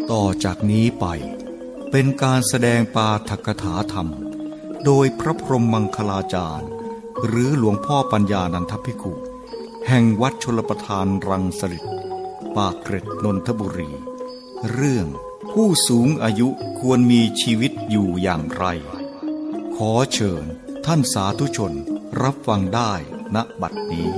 ต่อจากนี้ไปเป็นการแสดงปาฐกถาธรรมโดยพระพรหมมังคลาจารย์หรือหลวงพ่อปัญญานันทภิกขุแห่งวัดชลประทานรังสฤษฎ์ปากเกร็ดนนทบุรีเรื่องผู้สูงอายุควรมีชีวิตอยู่อย่างไรขอเชิญท่านสาธุชนรับฟังได้ณบัดนี้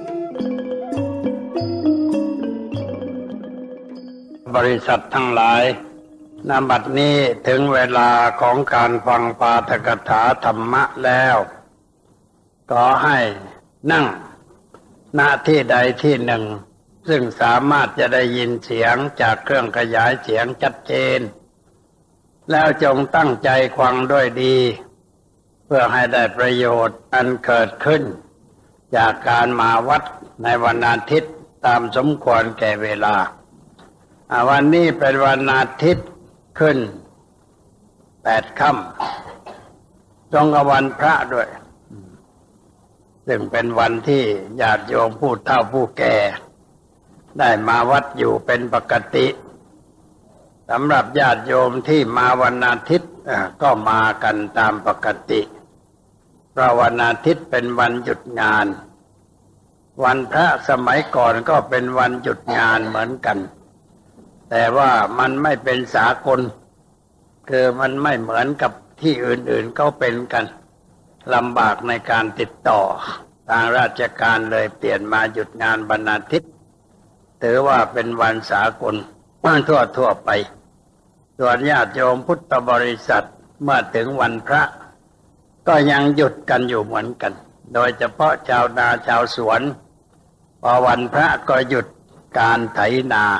บริษัททั้งหลายณบัดนี้ถึงเวลาของการฟังปาฐกถาธรรมะแล้วก็ให้นั่งณที่ใดที่หนึ่งซึ่งสามารถจะได้ยินเสียงจากเครื่องขยายเสียงชัดเจนแล้วจงตั้งใจฟังด้วยดีเพื่อให้ได้ประโยชน์อันเกิดขึ้นจากการมาวัดในวันอาทิตย์ตามสมควรแก่เวลาวันนี้เป็นวันอาทิตย์ขึ้น8 ค่ำตรงกับวันพระด้วยซึ่งเป็นวันที่ญาติโยมผู้เฒ่าผู้แก่ได้มาวัดอยู่เป็นปกติสำหรับญาติโยมที่มาวันอาทิตย์ก็มากันตามปกติเพราะวันอาทิตย์เป็นวันหยุดงานวันพระสมัยก่อนก็เป็นวันหยุดงานเหมือนกันแต่ว่ามันไม่เป็นสากลคือมันไม่เหมือนกับที่อื่นๆเขาเป็นกันลำบากในการติดต่อทางราชการเลยเปลี่ยนมาหยุดงานวันอาทิตย์ถือว่าเป็นวันสากลทั่วไปส่วนญาติโยมพุทธบริษัทเมื่อถึงวันพระก็ยังหยุดกันอยู่เหมือนกันโดยเฉพาะชาวนาชาวสวนพอวันพระก็หยุดการไถนา